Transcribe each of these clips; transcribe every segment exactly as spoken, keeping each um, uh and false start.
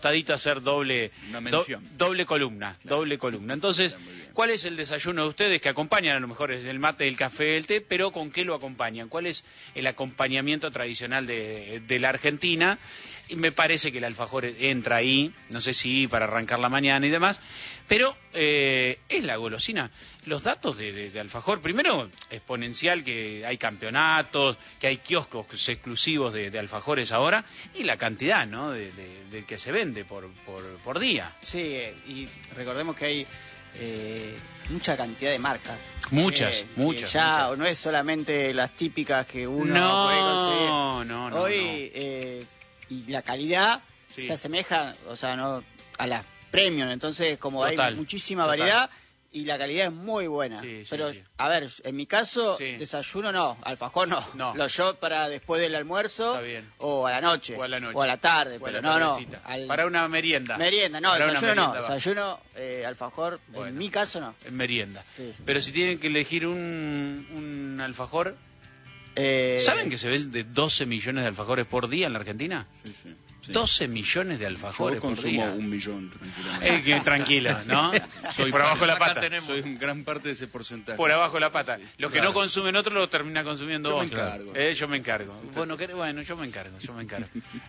costadito hacer doble, do, doble columna, claro. doble columna. Entonces, ¿cuál es el desayuno de ustedes que acompañan? A lo mejor es el mate, el café, el té, pero ¿con qué lo acompañan? ¿Cuál es el acompañamiento tradicional de, de la Argentina? Y me parece que el alfajor entra ahí, no sé si para arrancar la mañana y demás, pero eh, es la golosina. Los datos de, de, de alfajor, primero, exponencial, que hay campeonatos, que hay kioscos exclusivos de, de alfajores ahora, y la cantidad, ¿no?, de, de, de que se vende por, por, por día. Sí, y recordemos que hay eh, mucha cantidad de marcas. Muchas, eh, muchas. Ya muchas. no es solamente las típicas que uno no, puede conseguir. No, no, no. Hoy, no. Eh, y la calidad sí. se asemeja, o sea, no a las premium, entonces como Total, hay muchísima total. variedad y la calidad es muy buena. Sí, sí, pero, sí. a ver, en mi caso, sí. desayuno no, alfajor no. no. Lo yo para después del almuerzo o a la noche. O a la noche. O a la tarde, o pero la no, no. Al... Para una merienda. Merienda, no, para desayuno no. Va. Desayuno, eh, alfajor, bueno, en mi caso no. En merienda. Sí. Pero si tienen que elegir un, un alfajor... Eh... ¿Saben que se ven de doce millones de alfajores por día en la Argentina? Sí, sí. Sí. doce millones de alfajores Yo por día. consumo un millón, tranquilamente. Eh, que tranquila, ¿no? Soy por abajo de la pata. Soy en gran parte de ese porcentaje. Por abajo de la pata. Los que claro. no consumen otro lo termina consumiendo yo vos. Me encargo. Eh, yo me encargo. Bueno, que, bueno, yo me encargo, yo me encargo.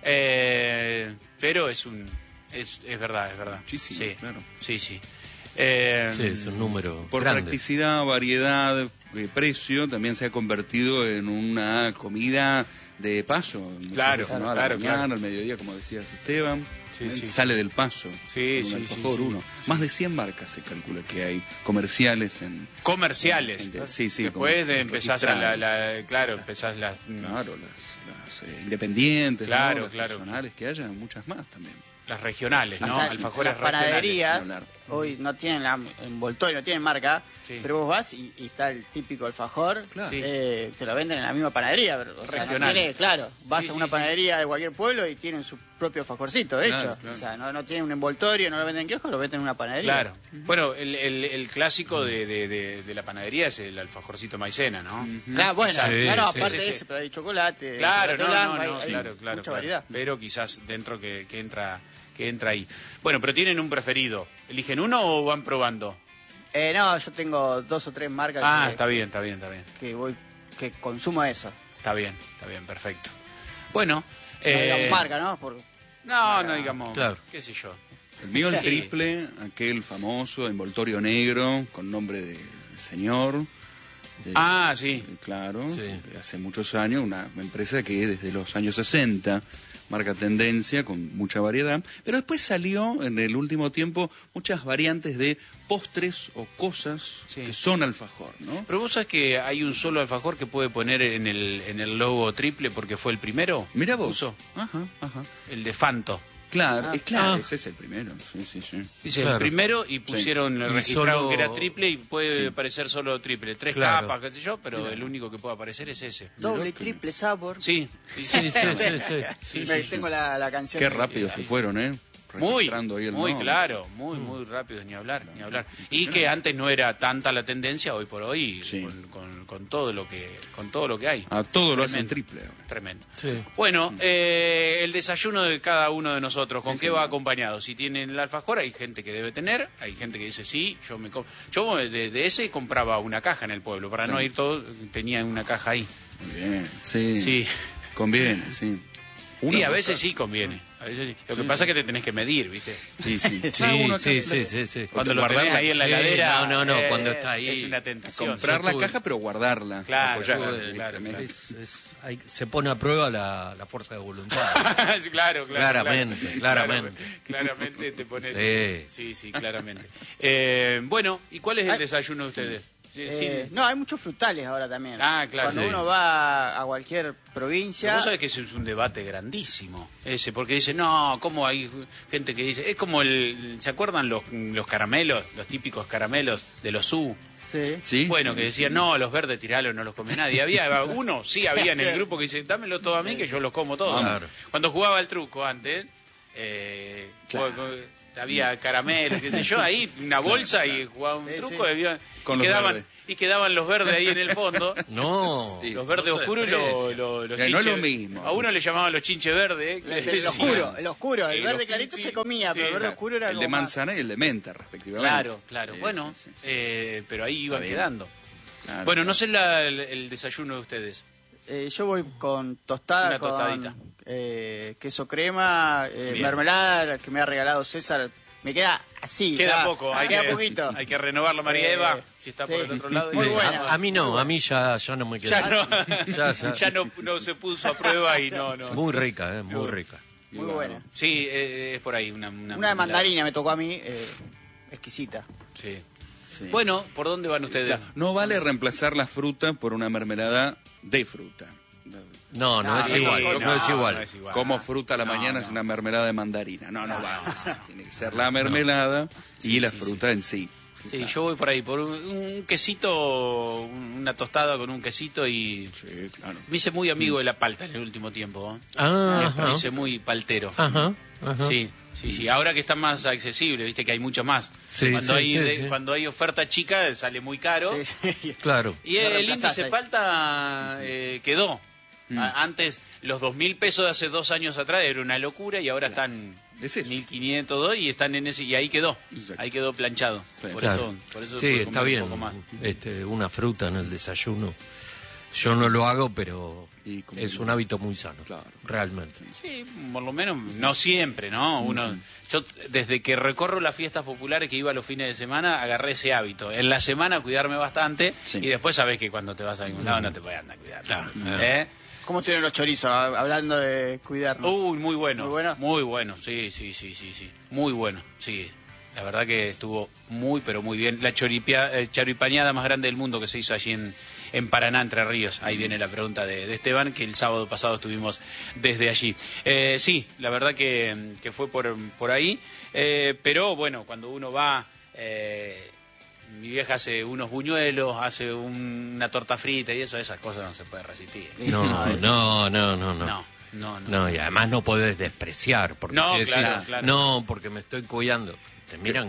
eh, pero es un... Es, es verdad, es verdad. Muchísimo, sí, claro. Sí, sí. Eh, sí, es un número Por grande. practicidad, variedad, eh, precio, también se ha convertido en una comida de paso. Claro, veces, ¿no? A la claro, mañana, claro. al mediodía, como decías Esteban. Sí, sí, sale sí. del paso. Sí, con un sí, alfajor sí, uno. sí. Más de cien marcas se calcula que hay comerciales en... Comerciales. En, en, sí, sí. Después de empezás a la, la... Claro, empezás las... Claro, las, las eh, independientes, claro, ¿no? Las claro. personales que haya, muchas más también. Las regionales, ¿no? Hasta Alfajores las panaderías regionales. hoy no tienen la envoltorio, no tienen marca, sí. pero vos vas y, y está el típico alfajor, claro. eh, te lo venden en la misma panadería, pero, o sea, no tiene, claro, vas sí, a una sí, panadería sí. de cualquier pueblo y tienen su propio alfajorcito hecho, claro, claro. o sea, no, no tienen un envoltorio, no lo venden en kiosco, lo venden en una panadería. Claro, uh-huh. Bueno, el, el, el clásico de, de, de, de la panadería es el alfajorcito maicena, ¿no? Uh-huh. Ah, bueno, quizás, sí, no, no, sí, aparte sí, de sí. ese, pero hay chocolate, claro, chocolate no, blanco, no, hay, no, hay claro, claro, mucha claro. variedad. Pero quizás dentro que, que entra que entra ahí. Bueno, pero ¿tienen un preferido? ¿Eligen uno o van probando? Eh, no, yo tengo dos o tres marcas Ah, que, está bien, está bien, está bien. que voy, que consumo eso. Está bien, está bien, perfecto. Bueno, No eh, digamos marca, ¿no? Por, no, marca, no digamos, claro. qué sé yo. El mío el Sí. triple, aquel famoso envoltorio negro con nombre de señor. De, Ah, sí. Claro, Sí. hace muchos años, una empresa que desde los años sesenta marca tendencia con mucha variedad, pero después salió en el último tiempo muchas variantes de postres o cosas Sí. que son alfajor, ¿no? Pero vos sabés que hay un solo alfajor que puede poner en el, en el logo triple porque fue el primero. Mira vos. Puso. Ajá, ajá. El de Fanto. Claro, Ah. eh, claro, Ah. ese es el primero. Sí, sí, sí. Dice Claro. el primero y pusieron, Sí. le Y registraron solo- que era triple y puede Sí. parecer solo triple. Tres Claro. capas, qué sé yo, pero el único que puede aparecer es ese. doble, Mirá que- triple sabor. Sí, sí, Sí, sí, sí, sí. Sí, Me- sí, sí. tengo la, la canción. Qué de- rápido se fueron, ¿eh? Muy, Registrando ahí el muy nombre. claro, muy, muy rápido, ni hablar, ni hablar. Y que antes no era tanta la tendencia, hoy por hoy, Sí. con, con, con todo lo que con todo lo que hay. A todo lo hacen Tremendo. triple ahora. Tremendo. Sí. Bueno, eh, el desayuno de cada uno de nosotros, ¿con Sí, qué señor. va acompañado? Si tienen el alfajor, hay gente que debe tener, hay gente que dice sí, yo me com- yo de, de ese compraba una caja en el pueblo, para no Sí. ir todo, tenía una caja ahí. Muy bien, sí. Sí. Conviene, sí. Y a por veces cada- sí conviene. A veces sí. Lo que Sí. pasa es que te tenés que medir, ¿viste? Sí, sí. Sí, Ah, uno acá- sí, sí, sí, sí. Cuando lo guardarla- tenés ahí en la sí, heladera. no, no, no, eh, cuando está ahí. Es una tentación. Comprar Yo la tuve- caja, pero guardarla. Claro, apoyarla, claro, ¿viste? claro, claro. Es- es- hay- se pone a prueba la, la fuerza de voluntad. Sí, claro, claro, Claramente, claro. claramente. Claramente te pones. Sí. Sí, sí, claramente. Eh, bueno, ¿y cuál es el Ay. desayuno de ustedes? Sí, Eh, sí. no, hay muchos frutales ahora también. Ah, claro. Cuando Sí. uno va a cualquier provincia. Pero vos sabés que ese es un debate grandísimo, ese, porque dice, no, ¿cómo hay gente que dice? Es como el, ¿se acuerdan los, los caramelos, los típicos caramelos de los U? Sí. Sí, Bueno, sí. que decían, no, los verdes tiralos no los come nadie. Había uno, sí había en el grupo que dice, dámelo todo a mí que yo los como todos. Claro. Cuando jugaba el truco antes, eh, Claro. jugaba- había caramelos, qué sé yo, ahí una bolsa y jugaba un Sí, truco sí. y, había- Con y los quedaban, verdes. y quedaban los verdes ahí en el fondo. No. Sí. Los verdes No se oscuros y lo- desprecia. lo- los Ya, no es chinches. lo mismo. A uno le llamaban los chinches verdes. ¿eh? El, el oscuro, el oscuro, el Eh, verde los- clarito sí, se comía, sí, pero el verde exacto. oscuro era El de como más- manzana y el de menta, respectivamente. Claro, claro. Sí, bueno, sí, sí, sí. eh, pero ahí iban bien. quedando. Claro, Bueno, claro. no sé la- el, el desayuno de ustedes. Eh, yo voy con tostada, Una tostadita. con eh, queso crema, eh, Bien. mermelada, la que me ha regalado César. Me queda así. Queda ya, poco, me hay queda que, poquito. hay que renovar la María Eh, Eva, si está por sí. el otro lado. Muy Y- buena. A, a mí no, a mí ya, ya no me queda. Ya no, Ya, ya. ya no, no se puso a prueba y no, no. Muy rica, eh, muy rica. Muy buena. Sí, eh, es por ahí una... Una, Una de mandarina me tocó a mí, eh, exquisita. Sí. Sí. Bueno, ¿por dónde van ustedes? Claro, no vale reemplazar la fruta por una mermelada de fruta. No, no, No, es sí, igual, no, no, es igual. no es igual. Como fruta a la No, mañana no. es una mermelada de mandarina. No, no, va. Tiene que ser la mermelada y Sí, la sí, fruta en sí. Sí, yo voy por ahí, por un, un quesito, una tostada con un quesito y... Sí, claro. Me hice muy amigo de la palta en el último tiempo. ¿eh? Ah, Me ajá. hice muy paltero. Ajá, ajá. Sí, sí, sí. Ahora que está más accesible, viste que hay mucho más. Sí, cuando, sí, hay, sí, de- sí. cuando hay oferta chica sale muy caro. Sí, sí. Claro. Y Lo el reemplazás índice ahí. palta eh, quedó. Mm. A- Antes, los dos mil pesos de hace dos años atrás era una locura y ahora están Es eso. mil quinientos dos y están en ese y ahí quedó. Exacto. Ahí quedó planchado. Sí. Por, Claro. eso, por eso Sí, puede está comer bien. un poco más. Este, una fruta en el desayuno. Yo no lo hago, pero Y como- es un hábito muy sano. Claro. Realmente. Sí, por lo menos, no siempre, ¿no? Uno, yo desde que recorro las fiestas populares que iba los fines de semana, agarré ese hábito. En la semana cuidarme bastante Sí. y después sabés que cuando te vas a algún lado no te puedes andar a cuidar. Claro. ¿Eh? ¿Cómo tienen los chorizos? Ah, Hablando de cuidarnos. Uy, muy bueno. Muy bueno. Muy bueno, sí, sí, sí, sí, sí. Muy bueno, sí. La verdad que estuvo muy, pero muy bien. La choripia, eh, choripañada más grande del mundo que se hizo allí en, en Paraná, Entre Ríos. Ahí viene la pregunta de, de Esteban, que el sábado pasado estuvimos desde allí. Eh, sí, la verdad que, que fue por, por ahí. Eh, pero bueno, cuando uno va... eh, mi vieja hace unos buñuelos, hace un- una torta frita y eso, esas cosas no se puede resistir. No, no, no, no, no. No, no, no. No, y además no podés despreciar, porque No, si decís, claro, claro. no, porque me estoy cuidando, te miran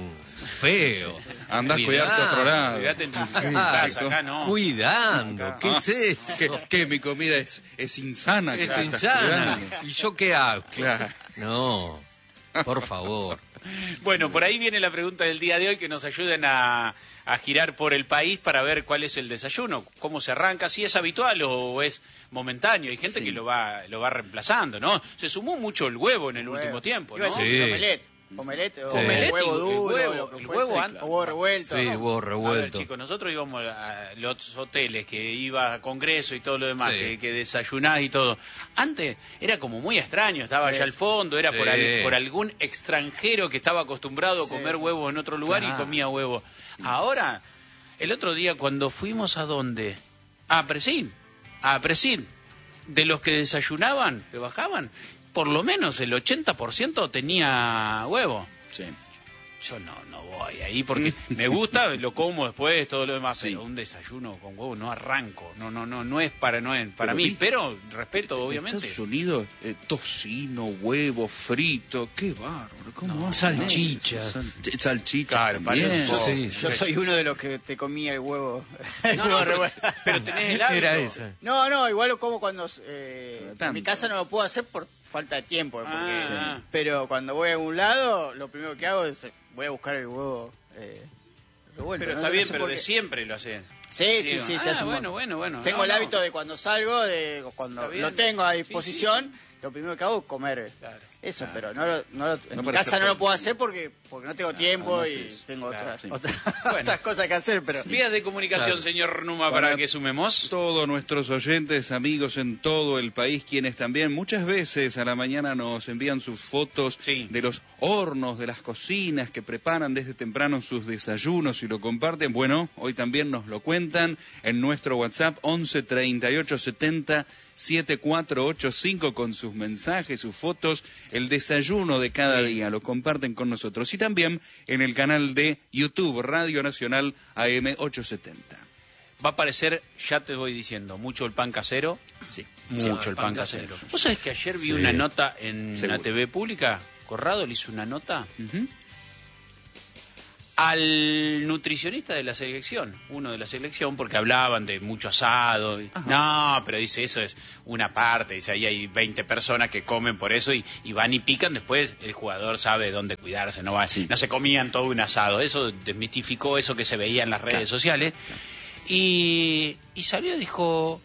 feo. Andás a cuidarte a otro lado. Cuidate en tu Ah, casa, acá no. Cuidando, Acá. ¿qué es eso? ¿Qué, qué? Mi comida es, es insana. Es claro. insana. ¿Y yo qué hago? Claro. No, por favor. Bueno, por ahí viene la pregunta del día de hoy, que nos ayuden a, a girar por el país para ver cuál es el desayuno, cómo se arranca, si es habitual o es momentáneo. Hay gente Sí. que lo va lo va reemplazando, ¿no? Se sumó mucho el huevo en el Huevo. último tiempo, Iba a ¿no? decir Sí. omelette. Omelette o Sí. Omelette huevo y- el duro, huevo, lo que el fuese, huevo an- o huevo revuelto. Sí, ¿no? huevo A ver, revuelto. chicos, nosotros íbamos a los hoteles que iba a congreso y todo lo demás, Sí. que, que desayunás y todo. Antes era como muy extraño, estaba allá al fondo, era por, Sí. al- por algún extranjero que estaba acostumbrado a Sí, comer sí. huevos en otro lugar y Claro. comía huevo. Ahora, el otro día cuando fuimos a dónde? A Presín, a Presín, de los que desayunaban, que bajaban, por lo menos el ochenta por ciento tenía huevo. Sí. Yo no, no voy ahí porque me gusta, lo como después, todo lo demás, Sí. pero un desayuno con huevo no arranco, no, no, no, no es para, no es para Pero mí, vi- pero respeto, En obviamente. Estados Unidos, eh, tocino, huevo frito, qué bárbaro. ¿Cómo hacen salchichas. eso? Sal- Salchichas Claro, también. parece un poco. Sí, Yo soy uno de los que te comía el huevo. El No, huevo no, pero, revuelto. pero tenés el hábito. Era esa. No, no, igual lo como cuando... Eh, en Tanto. mi casa no lo puedo hacer por falta de tiempo. porque- Ah. Pero cuando voy a algún lado, lo primero que hago es... eh, voy a buscar el huevo eh, revuelto. Pero ¿no? está No bien, sé pero por de qué. siempre lo haces. Sí, sí, Digo, sí, se ah, hace un bueno, montón. bueno, bueno. Tengo No, el no. hábito de cuando salgo, de cuando Está bien. lo tengo a Sí, disposición, sí, lo primero que hago es comer Claro, eso, claro. pero no, lo- no lo- en No mi para casa hacer no lo todo. puedo hacer porque porque no tengo tiempo no y haces. tengo Claro, otras, sí. otras, Bueno. otras cosas que hacer, pero Vías de comunicación, Claro. señor Numa, para, Para que sumemos. Todos nuestros oyentes, amigos en todo el país, quienes también muchas veces a la mañana nos envían sus fotos Sí. de los hornos, de las cocinas que preparan desde temprano sus desayunos y lo comparten. Bueno, hoy también nos lo cuentan en nuestro WhatsApp once treinta y ocho setenta setenta y cuatro ochenta y cinco con sus mensajes, sus fotos, el desayuno de cada Sí. día, lo comparten con nosotros. Y también en el canal de YouTube, Radio Nacional A M ochocientos setenta. Va a aparecer, ya te voy diciendo, mucho el pan casero. Sí. Mucho el pan casero. ¿Vos sabés que ayer vi Sí. una nota en Seguro. la T V pública? Corrado le hizo una nota. Ujú. al nutricionista de la selección, uno de la selección, porque hablaban de mucho asado. Y, no, pero dice, eso es una parte, dice, ahí hay veinte personas que comen por eso y, y van y pican, después el jugador sabe dónde cuidarse, no va, sí. no se comían todo un asado. Eso desmitificó eso que se veía en las redes claro. sociales. Claro. Y, y salió y dijo...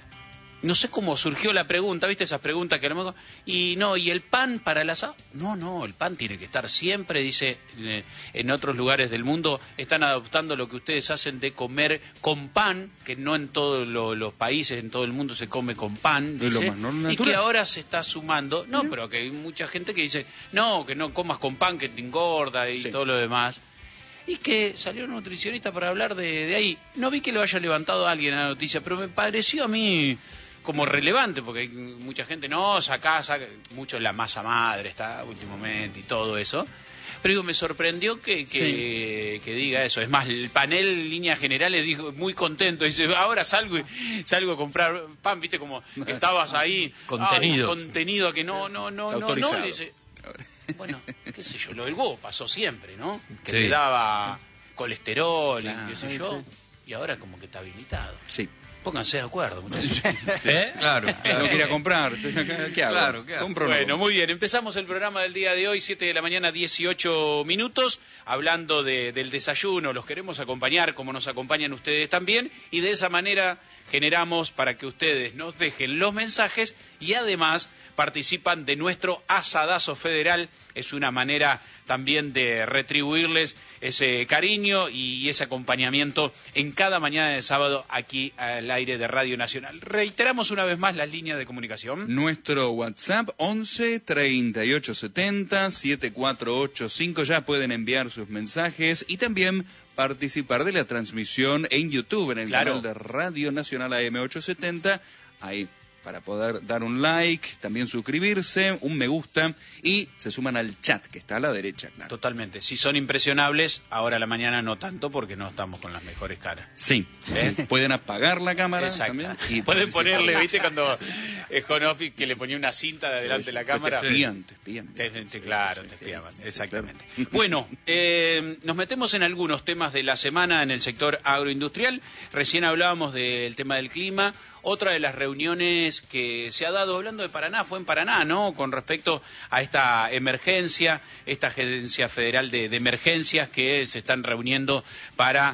No sé cómo surgió la pregunta, ¿viste? Esas preguntas que a lo mejor... Y no, ¿y el pan para el asado? No, no, el pan tiene que estar siempre, dice, en otros lugares del mundo están adoptando lo que ustedes hacen de comer con pan, que no en todos lo, los países, en todo el mundo se come con pan, dice, y que ahora se está sumando... No, ¿sí? Pero que hay mucha gente que dice, no, que no comas con pan, que te engorda y sí. todo lo demás... Y que salió un nutricionista para hablar de, de ahí. No vi que lo haya levantado alguien a la noticia, pero me pareció a mí como relevante, porque hay mucha gente, no, saca, saca, mucho la masa madre está últimamente y todo eso. Pero digo, me sorprendió que, que, sí. que diga eso. Es más, el panel en líneas generales dijo muy contento. Dice, ahora salgo y salgo a comprar pan, viste como estabas ahí. Contenido. Contenido que no, no, no, no, no. Le dice, bueno, qué sé yo, lo del huevo pasó siempre, ¿no? Que sí. te daba colesterol claro, y qué sé sí, yo, sí. y ahora como que está habilitado. Sí. Pónganse de acuerdo, muchachos. ¿Eh? Claro, claro. No quería comprar. ¿Qué hago? Claro, claro. Compro bueno, nuevo. Muy bien. Empezamos el programa del día de hoy, siete de la mañana, dieciocho minutos, hablando de, del desayuno. Los queremos acompañar como nos acompañan ustedes también. Y de esa manera generamos para que ustedes nos dejen los mensajes y además participan de nuestro asadazo federal. Es una manera también de retribuirles ese cariño y ese acompañamiento en cada mañana de sábado aquí al aire de Radio Nacional. Reiteramos una vez más las líneas de comunicación. Nuestro WhatsApp once, treinta y ocho setenta, setenta y cuatro ochenta y cinco. Ya pueden enviar sus mensajes y también participar de la transmisión en YouTube, en el claro. canal de Radio Nacional A M ochocientos setenta. Ahí para poder dar un like, también suscribirse, un me gusta y se suman al chat que está a la derecha, claro. Totalmente. Si son impresionables, ahora a la mañana no tanto porque no estamos con las mejores caras. Sí. ¿Eh? sí. Pueden apagar la cámara también. Y pueden ponerle, ¿viste? Cuando Jonofi que le ponía una cinta de delante sí, de la cámara. Te espían, te espían. Te, te, claro, te espiaban. Exactamente. Claro. Bueno, eh, nos metemos en algunos temas de la semana en el sector agroindustrial. Recién hablábamos del tema del clima. Otra de las reuniones que se ha dado, hablando de Paraná, fue en Paraná, ¿no? Con respecto a esta emergencia, esta Agencia Federal de, de Emergencias que se están reuniendo para,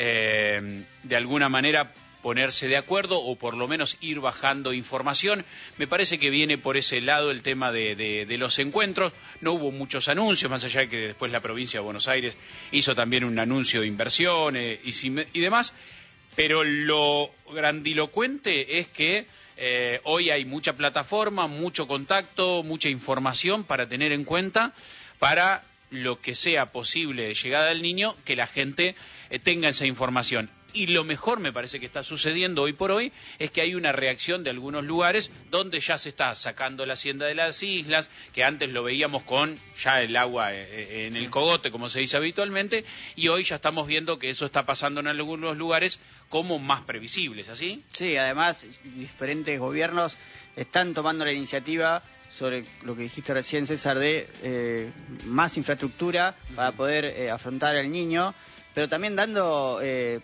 eh, de alguna manera, ponerse de acuerdo o por lo menos ir bajando información. Me parece que viene por ese lado el tema de, de, de los encuentros. No hubo muchos anuncios, más allá de que después la provincia de Buenos Aires hizo también un anuncio de inversiones y, y demás. Pero lo grandilocuente es que eh, hoy hay mucha plataforma, mucho contacto, mucha información para tener en cuenta para lo que sea posible de llegada del niño, que la gente eh, tenga esa información. Y lo mejor me parece que está sucediendo hoy por hoy es que hay una reacción de algunos lugares donde ya se está sacando la hacienda de las islas, que antes lo veíamos con ya el agua en el cogote, como se dice habitualmente, y hoy ya estamos viendo que eso está pasando en algunos lugares como más previsibles, ¿así? Sí, además diferentes gobiernos están tomando la iniciativa sobre lo que dijiste recién, César, de eh, más infraestructura para poder eh, afrontar al niño, pero también dando... Eh,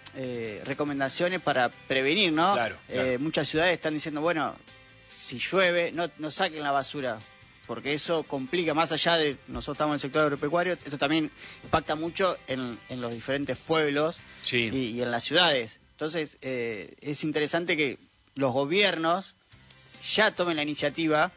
Eh, recomendaciones para prevenir, ¿no? Claro, claro. Eh, muchas ciudades están diciendo, bueno, si llueve, no, no saquen la basura, porque eso complica, más allá de, nosotros estamos en el sector agropecuario, esto también impacta mucho en, en los diferentes pueblos sí. y, y en las ciudades. Entonces, eh, es interesante que los gobiernos ya tomen la iniciativa,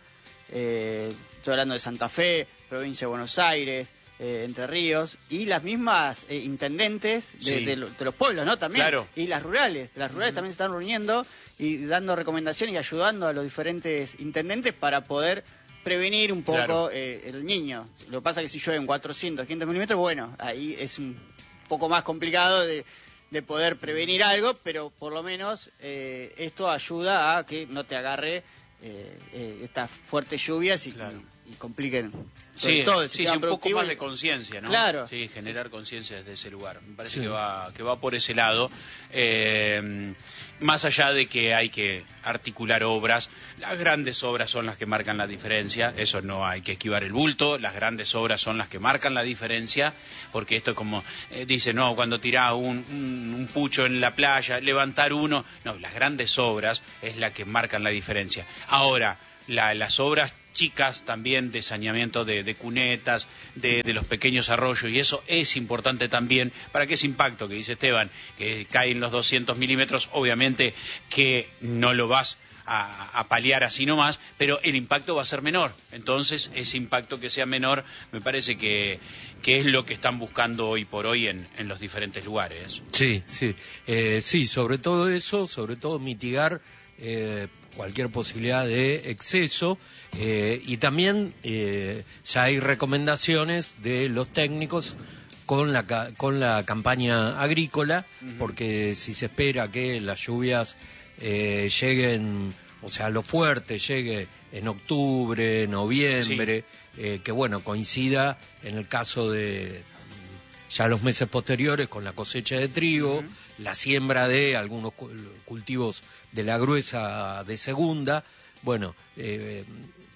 eh, estoy hablando de Santa Fe, provincia de Buenos Aires, Eh, Entre Ríos, y las mismas eh, intendentes de, sí. de, de los pueblos, ¿no? También. Claro. Y las rurales. Las rurales uh-huh. también se están reuniendo y dando recomendaciones y ayudando a los diferentes intendentes para poder prevenir un poco claro. eh, el niño. Lo que pasa es que si llueven cuatrocientos, quinientos milímetros, bueno, ahí es un poco más complicado de, de poder prevenir algo, pero por lo menos eh, esto ayuda a que no te agarre eh, eh, estas fuertes lluvias y, claro. y compliquen. Sí, todo el sí, sí, sistema un poco productivo más y- de conciencia, ¿no? Claro. Sí, generar conciencia desde ese lugar. Me parece Sí. que va que va por ese lado. Eh, más allá de que hay que articular obras, las grandes obras son las que marcan la diferencia, eso no hay que esquivar el bulto, las grandes obras son las que marcan la diferencia, porque esto es como, eh, dice, no, cuando tirás un, un, un pucho en la playa, levantar uno, no, las grandes obras es la que marcan la diferencia. Ahora, la, las obras chicas también de saneamiento de, de cunetas, de, de los pequeños arroyos, y eso es importante también para que ese impacto que dice Esteban, que caen los doscientos milímetros, obviamente que no lo vas a, a paliar así nomás, pero el impacto va a ser menor. Entonces, ese impacto que sea menor, me parece que, que es lo que están buscando hoy por hoy en, en los diferentes lugares. Sí, sí. Eh, sí, sobre todo eso, sobre todo mitigar eh, cualquier posibilidad de exceso eh, y también eh, ya hay recomendaciones de los técnicos con la ca- con la campaña agrícola, uh-huh. porque si se espera que las lluvias eh, lleguen, o sea, lo fuerte llegue en octubre, noviembre, sí. eh, que bueno, coincida en el caso de ya los meses posteriores con la cosecha de trigo, uh-huh. la siembra de algunos cultivos de la gruesa de segunda. Bueno, eh,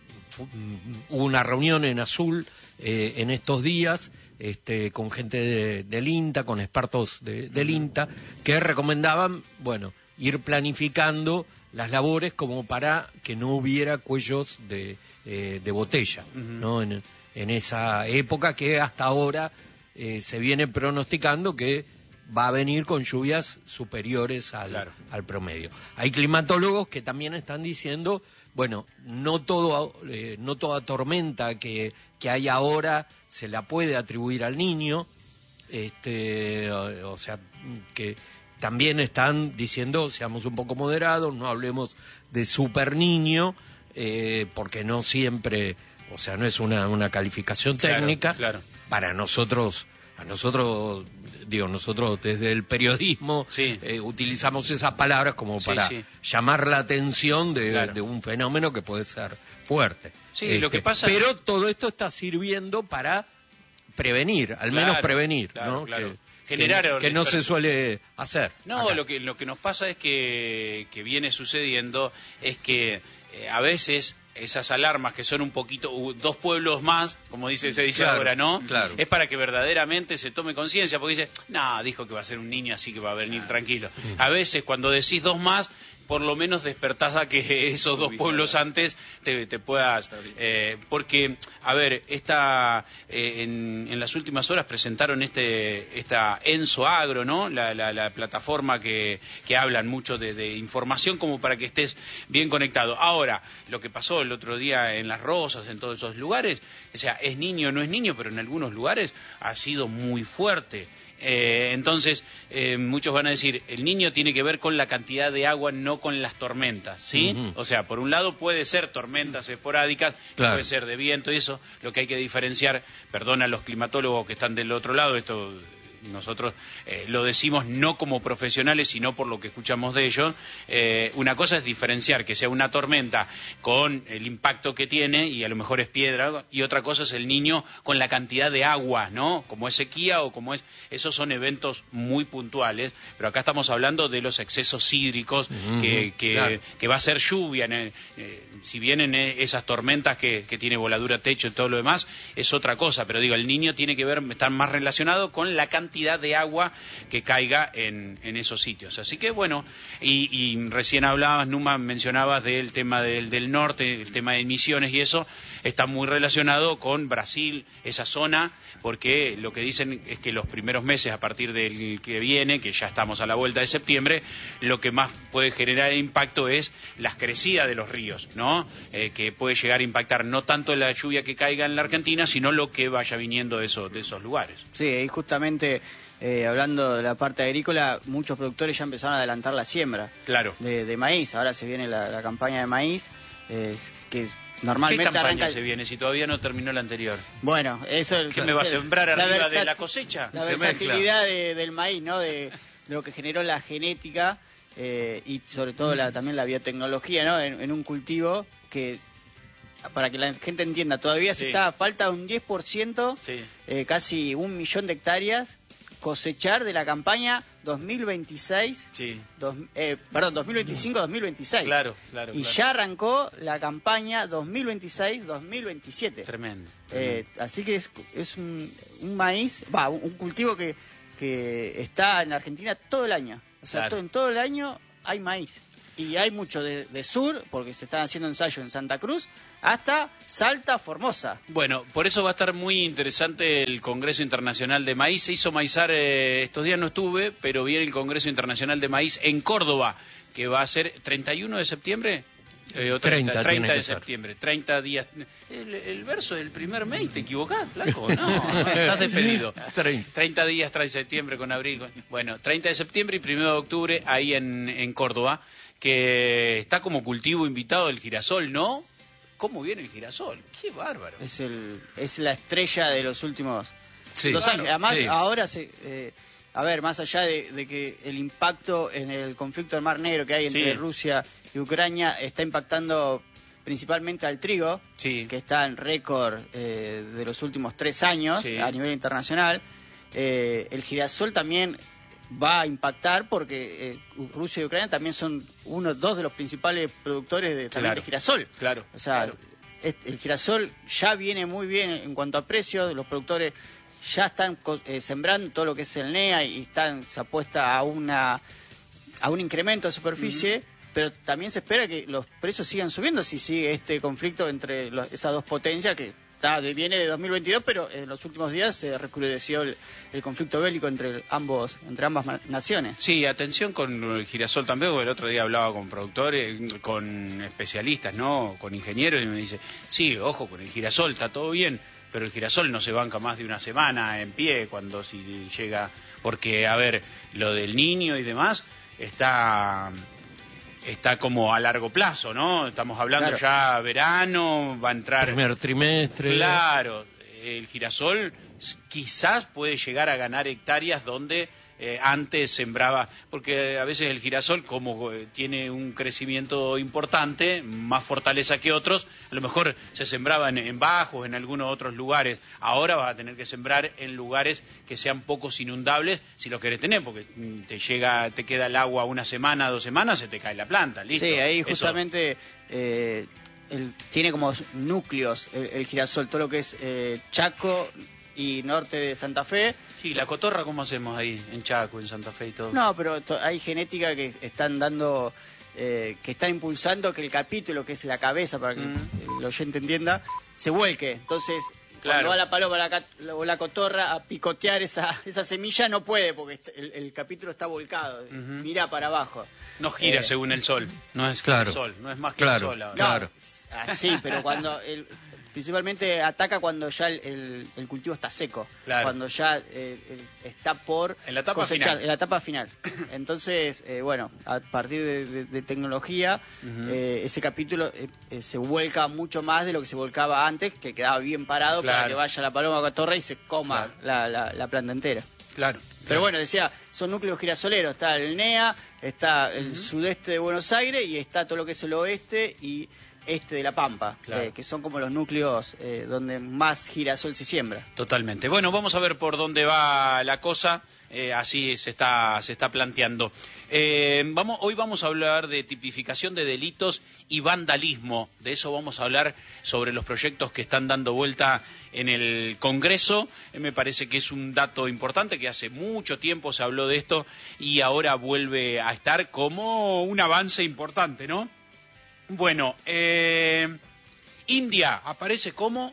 hubo una reunión en Azul eh, en estos días este, con gente de, del INTA, con expertos de, del INTA, que recomendaban, bueno, ir planificando las labores como para que no hubiera cuellos de, eh, de botella, uh-huh. ¿no? En, en esa época que hasta ahora eh, se viene pronosticando que va a venir con lluvias superiores al, claro. al promedio. Hay climatólogos que también están diciendo, bueno, no todo, eh, no toda tormenta que, que hay ahora se la puede atribuir al Niño, este, o, o sea, que también están diciendo, seamos un poco moderados, no hablemos de super Niño, eh, porque no siempre, o sea, no es una, una calificación técnica. Claro, claro. Para nosotros, a nosotros, digo, nosotros desde el periodismo sí. eh, utilizamos esas palabras como sí, para sí. llamar la atención de, claro. de un fenómeno que puede ser fuerte. Sí, este, lo que pasa pero es... todo esto está sirviendo para prevenir, al claro, menos prevenir, claro, ¿no? Claro. Que, Generar que, que no se suele hacer. No, acá. lo que lo que nos pasa es que, que viene sucediendo es que eh, a veces esas alarmas que son un poquito, uh, dos pueblos más, como dice se dice claro, ahora, ¿no? Claro. Es para que verdaderamente se tome conciencia, porque dice, no, dijo que va a ser un niño, así que va a venir tranquilo. A veces cuando decís dos más, por lo menos despertás a que esos sí, dos pueblos claro. antes te, te puedas... Eh, porque, a ver, esta, eh, en, en las últimas horas presentaron este esta Enso Agro, ¿no? La, la, la plataforma que, que hablan mucho de, de información como para que estés bien conectado. Ahora, lo que pasó el otro día en Las Rosas, en todos esos lugares, o sea, es niño o no es niño, pero en algunos lugares ha sido muy fuerte. Eh, entonces, eh, muchos van a decir, el niño tiene que ver con la cantidad de agua, no con las tormentas, ¿sí? Uh-huh. O sea, por un lado puede ser tormentas esporádicas, claro. puede ser de viento y eso, lo que hay que diferenciar, perdona a los climatólogos que están del otro lado, esto... Nosotros eh, lo decimos no como profesionales, sino por lo que escuchamos de ellos. Eh, una cosa es diferenciar que sea una tormenta con el impacto que tiene, y a lo mejor es piedra, y otra cosa es el niño con la cantidad de agua, ¿no? Como es sequía o como es... Esos son eventos muy puntuales, pero acá estamos hablando de los excesos hídricos, uh-huh, que, que, claro. que va a ser lluvia. Eh, eh, si vienen eh, esas tormentas que, que tiene voladura, techo y todo lo demás, es otra cosa, pero digo, el niño tiene que ver, estar más relacionado con la cantidad de agua que caiga en, en esos sitios. Así que bueno, y, y recién hablabas, Numa, mencionabas del tema del, del norte, el tema de emisiones y eso, está muy relacionado con Brasil, esa zona, porque lo que dicen es que los primeros meses, a partir del que viene, que ya estamos a la vuelta de septiembre, lo que más puede generar impacto es las crecidas de los ríos, ¿no? Eh, que puede llegar a impactar no tanto la lluvia que caiga en la Argentina, sino lo que vaya viniendo de esos, de esos lugares. Sí, y justamente eh, hablando de la parte agrícola, muchos productores ya empezaron a adelantar la siembra claro. de, de maíz. Ahora se viene la, la campaña de maíz, eh, que normalmente ¿Qué campaña arranca... se viene si todavía no terminó la anterior? Bueno, eso... ¿Qué me va a sembrar la arriba versat... de la cosecha? La versatilidad de, del maíz, ¿no? De, de lo que generó la genética eh, y sobre todo la, también la biotecnología, ¿no? En, en un cultivo que para que la gente entienda, todavía Sí. se está, falta un diez por ciento, Sí. eh, casi un millón de hectáreas, cosechar de la campaña dos mil veintiséis, Sí. dos, eh, perdón, dos mil veinticinco dos mil veintiséis. Claro, claro. Y claro. ya arrancó la campaña dos mil veintiséis dos mil veintisiete. Tremendo. Eh, así que es, es un, un maíz, va, un, un cultivo que, que está en Argentina todo el año. O sea, Claro. todo, en todo el año hay maíz. Y hay mucho de, de sur, porque se están haciendo ensayos en Santa Cruz, hasta Salta, Formosa. Bueno, por eso va a estar muy interesante el Congreso Internacional de Maíz. Se hizo maizar, eh, estos días no estuve, pero viene el Congreso Internacional de Maíz en Córdoba, que va a ser treinta y uno de septiembre. Eh, o treinta, treinta, treinta tiene de que ser. septiembre, treinta días. El, el verso del primer mes, ¿te equivocás, flaco? No, estás despedido. treinta. treinta días trae septiembre con abril. con- Bueno, treinta de septiembre y primero de octubre ahí en, en Córdoba, que está como cultivo invitado el girasol, ¿no? ¿Cómo viene el girasol? ¡Qué bárbaro! Es el es la estrella de los últimos Sí. dos Claro, años. Además, sí. ahora se... eh, a ver, más allá de, de que el impacto en el conflicto del Mar Negro que hay entre Sí. Rusia y Ucrania está impactando principalmente al trigo, Sí. que está en récord eh, de los últimos tres años Sí. a nivel internacional, eh, el girasol también va a impactar porque eh, Rusia y Ucrania también son uno, dos de los principales productores de, también Claro. de girasol. Claro, O sea, claro. este- el girasol ya viene muy bien en cuanto a precios, los productores ya están co- eh, sembrando todo lo que es el N E A y están se apuesta a una a un incremento de superficie, pero también se espera que los precios sigan subiendo si sigue este conflicto entre los- esas dos potencias que está, viene de dos mil veintidós, pero en los últimos días se recrudeció el, el conflicto bélico entre ambos entre ambas ma- naciones. Sí, atención con el girasol también, porque el otro día hablaba con productores, con especialistas, ¿no? Con ingenieros, y me dice, sí, ojo, con el girasol está todo bien, pero el girasol no se banca más de una semana en pie cuando si llega, porque, a ver, lo del niño y demás está está como a largo plazo, ¿no? Estamos hablando Claro. ya verano, va a entrar... Primer trimestre. Claro, el girasol s- quizás puede llegar a ganar hectáreas donde eh, antes sembraba, porque a veces el girasol, como eh, tiene un crecimiento importante, más fortaleza que otros, a lo mejor se sembraba en, en bajos, en algunos otros lugares. Ahora vas a tener que sembrar en lugares que sean pocos inundables si lo querés tener, porque mm, te llega, te queda el agua una semana, dos semanas, se te cae la planta, listo. Sí, ahí Eso- justamente eh, el- tiene como núcleos el, el girasol, todo lo que es eh, Chaco y norte de Santa Fe. Sí, la cotorra, ¿cómo hacemos ahí en Chaco, en Santa Fe y todo? No, pero to- hay genética que están dando, eh, que están impulsando que el capítulo, que es la cabeza, para que Mm. el oyente entienda, se vuelque. Entonces, Claro. cuando va la paloma la cat- o la cotorra a picotear esa, esa semilla, no puede, porque est- el, el capítulo está volcado, mira para abajo. No gira Eh, según el sol, no es Claro. el sol, no es más que Claro, el sol ahora. No, Claro. así, pero cuando el, principalmente ataca cuando ya el, el- el cultivo está seco, Claro. cuando ya eh, el- está por En la etapa cosechar, final. en la etapa final. Entonces, eh, bueno, a partir de, de- de tecnología, eh, ese capítulo eh, eh, se vuelca mucho más de lo que se volcaba antes, que quedaba bien parado para Claro. que vaya la paloma cotorra y se coma Claro. la, la- la planta entera. Claro. Pero bueno, decía, son núcleos girasoleros, está el N E A, está el sudeste de Buenos Aires y está todo lo que es el oeste y este de La Pampa, Claro. eh, que son como los núcleos eh, donde más girasol se siembra. Totalmente. Bueno, vamos a ver por dónde va la cosa, eh, así se está, se está planteando. Eh, vamos, hoy vamos a hablar de tipificación de delitos y vandalismo. De eso vamos a hablar sobre los proyectos que están dando vuelta en el Congreso. Eh, me parece que es un dato importante, que hace mucho tiempo se habló de esto y ahora vuelve a estar como un avance importante, ¿no? Bueno, eh, India aparece como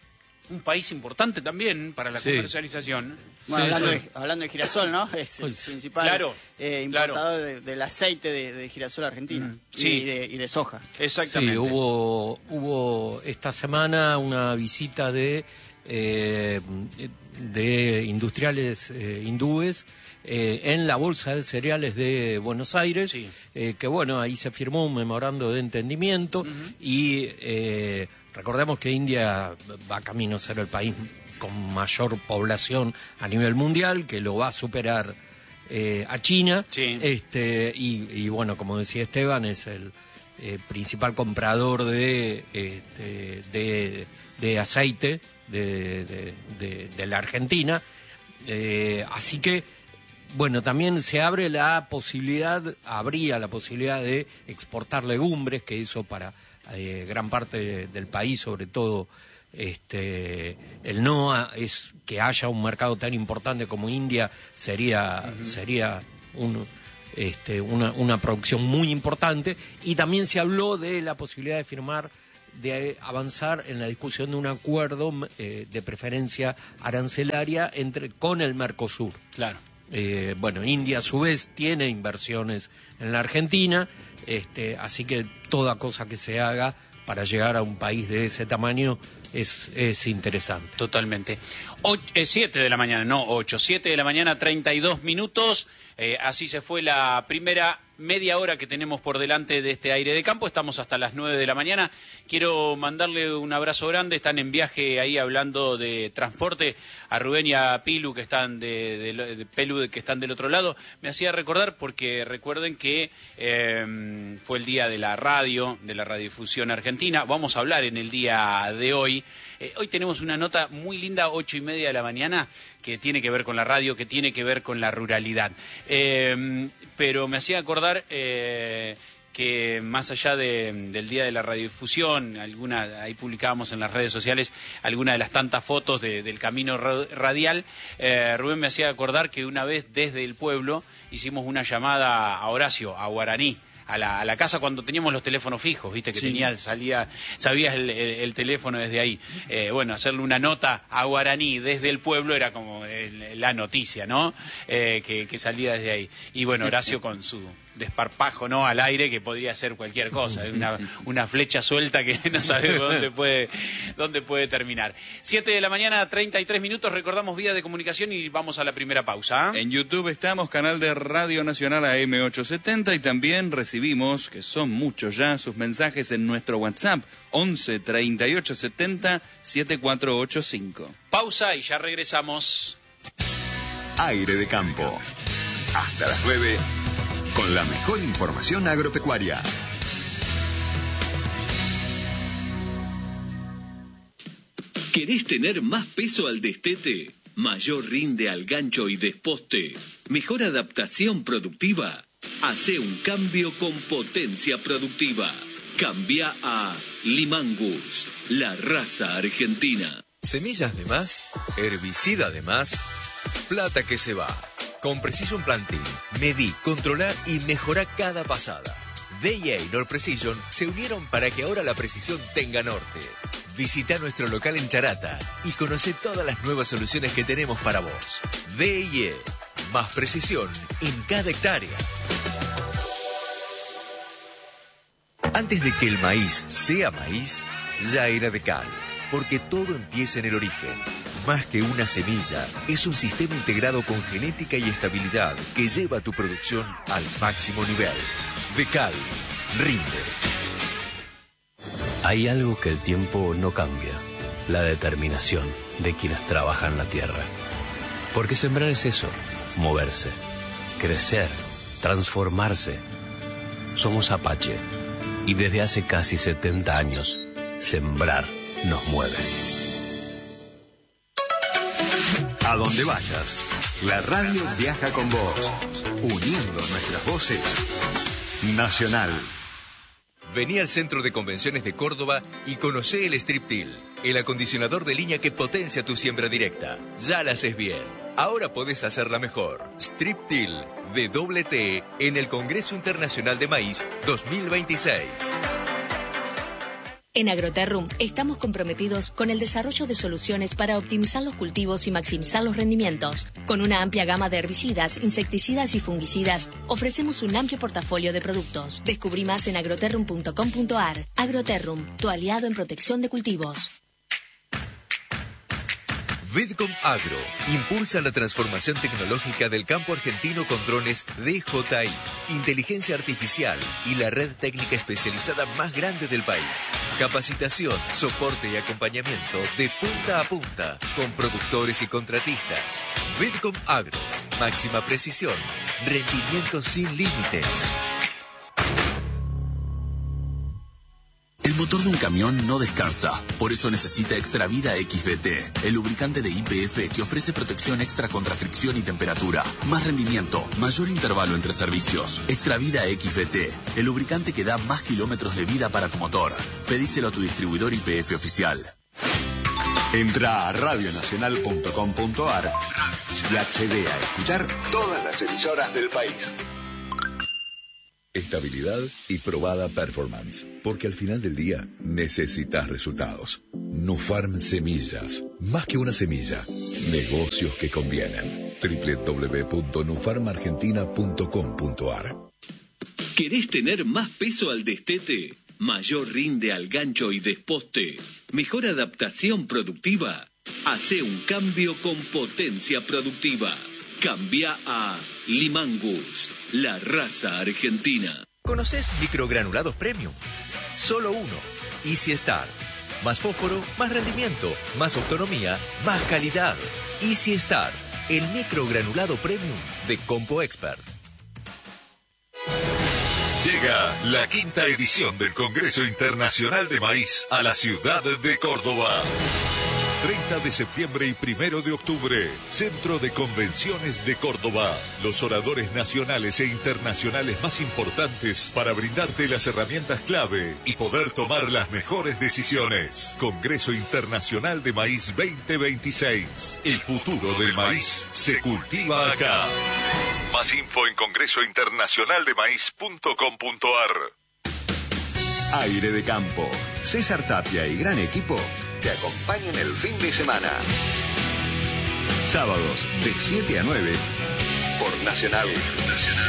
un país importante también para la Sí. comercialización. Bueno, Sí, hablando, sí. De, hablando de girasol, ¿no? Es el Pues, principal claro, eh, claro. importador de- del aceite de, de girasol argentino Mm, y, sí. de, y de soja. Exactamente. Sí, hubo, hubo esta semana una visita de, eh, de industriales eh, hindúes eh, en la Bolsa de Cereales de Buenos Aires, Sí. eh, que bueno, ahí se firmó un memorando de entendimiento y eh, recordemos que India va camino a ser el país con mayor población a nivel mundial, que lo va a superar eh, a China, Sí. este y, y bueno, como decía Esteban, es el eh, principal comprador de, este, de, de aceite de, de, de, de la Argentina. Eh, así que, bueno, también se abre la posibilidad, habría la posibilidad de exportar legumbres, que eso para eh, gran parte de, del país, sobre todo este el NOA, es que haya un mercado tan importante como India, sería, uh-huh. sería un... Este, una, una producción muy importante. Y también se habló de la posibilidad de firmar, de avanzar en la discusión de un acuerdo eh, de preferencia arancelaria entre con el Mercosur. Claro. Eh, bueno, India a su vez tiene inversiones en la Argentina, este, así que toda cosa que se haga para llegar a un país de ese tamaño es, es interesante. Totalmente. O, eh, siete de la mañana, no ocho, siete de la mañana, treinta y dos minutos. Eh, así se fue la primera media hora que tenemos por delante de este aire de campo. Estamos hasta las nueve de la mañana. Quiero mandarle un abrazo grande. Están en viaje ahí hablando de transporte a Rubén y a Pilu, que están de, de, de Pelu, que están del otro lado. Me hacía recordar, porque recuerden que eh, fue el día de la radio, de la radiodifusión argentina. Vamos a hablar en el día de hoy. Eh, hoy tenemos una nota muy linda, ocho y media de la mañana, que tiene que ver con la radio, que tiene que ver con la ruralidad. Eh, pero me hacía acordar eh, que más allá de, del Día de la Radiodifusión, alguna, ahí publicábamos en las redes sociales algunas de las tantas fotos de, del camino radial, eh, Rubén me hacía acordar que una vez desde el pueblo hicimos una llamada a Horacio, a Guaraní, A la, a la casa cuando teníamos los teléfonos fijos, viste que sí. tenía, salía, sabías el, el, el teléfono desde ahí. Eh, bueno, hacerle una nota a Guaraní desde el pueblo era como el, la noticia, ¿no? Eh, que, que salía desde ahí. Y bueno, Horacio con su desparpajo, ¿no? Al aire, que podría ser cualquier cosa, una, una flecha suelta que no sabemos dónde puede, dónde puede terminar. Siete de la mañana, treinta y tres minutos, recordamos vía de comunicación y vamos a la primera pausa. En YouTube estamos, canal de Radio Nacional A M ochocientos setenta, y también recibimos, que son muchos ya, sus mensajes en nuestro WhatsApp, once, treinta y ocho, setenta, setenta y cuatro ochenta y cinco. Pausa y ya regresamos. Aire de campo. Hasta las nueve. Con la mejor información agropecuaria. ¿Querés tener más peso al destete? ¿Mayor rinde al gancho y desposte? ¿Mejor adaptación productiva? Hacé un cambio con potencia productiva. Cambia a Limangus, la raza argentina. Semillas de más, herbicida de más, plata que se va. Con Precision Planting, medí, controlá y mejorá cada pasada. D I A y Nord Precision se unieron para que ahora la precisión tenga norte. Visita nuestro local en Charata y conoce todas las nuevas soluciones que tenemos para vos. D I A, más precisión en cada hectárea. Antes de que el maíz sea maíz, ya era Decal, porque todo empieza en el origen. Más que una semilla, es un sistema integrado con genética y estabilidad que lleva tu producción al máximo nivel. Decal, rinde. Hay algo que el tiempo no cambia, la determinación de quienes trabajan la tierra. Porque sembrar es eso, moverse, crecer, transformarse. Somos Apache y desde hace casi setenta años, sembrar nos mueve. A donde vayas, la radio viaja con vos, uniendo nuestras voces. Nacional. Vení al Centro de Convenciones de Córdoba y conocé el Strip Till, el acondicionador de línea que potencia tu siembra directa. Ya la haces bien, ahora podés hacerla mejor. Strip Till de doble T en el Congreso Internacional de Maíz dos mil veintiséis. En Agroterrum estamos comprometidos con el desarrollo de soluciones para optimizar los cultivos y maximizar los rendimientos. Con una amplia gama de herbicidas, insecticidas y fungicidas, ofrecemos un amplio portafolio de productos. Descubrí más en agroterrum punto com punto ar. Agroterrum, tu aliado en protección de cultivos. Vidcom Agro impulsa la transformación tecnológica del campo argentino con drones D J I, inteligencia artificial y la red técnica especializada más grande del país. Capacitación, soporte y acompañamiento de punta a punta con productores y contratistas. Vidcom Agro, máxima precisión, rendimiento sin límites. motor de un camión no descansa. Por eso necesita Extravida X V T, el lubricante de Y P F que ofrece protección extra contra fricción y temperatura. Más rendimiento, mayor intervalo entre servicios. Extravida X V T, el lubricante que da más kilómetros de vida para tu motor. Pedíselo a tu distribuidor Y P F oficial. Entra a radio nacional punto com punto a r y accede a escuchar todas las emisoras del país. Estabilidad y probada performance, porque al final del día necesitas resultados. Nufarm Semillas, más que una semilla, negocios que convienen. doble u doble u doble u punto nufarm argentina punto com punto a r. ¿Querés tener más peso al destete? ¿Mayor rinde al gancho y desposte? ¿Mejor adaptación productiva? Hace un cambio con potencia productiva. Cambia a Limangus, la raza argentina. ¿Conoces microgranulados premium? Solo uno. Easy Star. Más fósforo, más rendimiento, más autonomía, más calidad. Easy Star, el microgranulado premium de Compo Expert. Llega la quinta edición del Congreso Internacional de Maíz a la ciudad de Córdoba. treinta de septiembre y primero de octubre, Centro de Convenciones de Córdoba. Los oradores nacionales e internacionales más importantes para brindarte las herramientas clave y poder tomar las mejores decisiones. Congreso Internacional de Maíz veinte veintiséis. El futuro del maíz se cultiva acá. Más info en congreso internacional de maíz punto com punto a r. Aire de campo. César Tapia y gran equipo te acompañan el fin de semana. Sábados de siete a nueve por Nacional. Nacional.